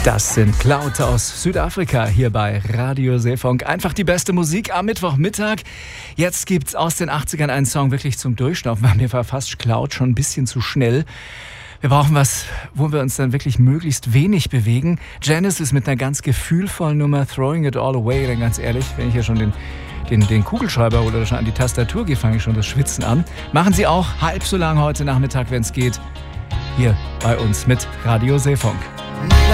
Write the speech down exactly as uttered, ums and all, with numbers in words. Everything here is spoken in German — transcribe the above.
Das sind Cloud aus Südafrika hier bei Radio Seefunk. Einfach die beste Musik am Mittwochmittag. Jetzt gibt's aus den achtzigern einen Song wirklich zum Durchschnaufen, weil mir war fast Cloud schon ein bisschen zu schnell. Wir brauchen was, wo wir uns dann wirklich möglichst wenig bewegen. Genesis mit einer ganz gefühlvollen Nummer, Throwing It All Away. Denn ganz ehrlich, wenn ich hier schon den, den, den Kugelschreiber oder schon an die Tastatur gehe, fange ich schon das Schwitzen an. Machen Sie auch halb so lang heute Nachmittag, wenn es geht, hier bei uns mit Radio Seefunk.